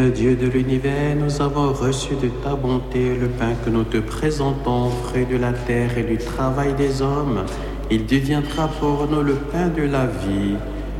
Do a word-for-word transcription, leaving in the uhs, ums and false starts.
Dieu de l'univers, nous avons reçu de ta bonté le pain que nous te présentons, fruit de la terre et du travail des hommes. Il deviendra pour nous le pain de la vie.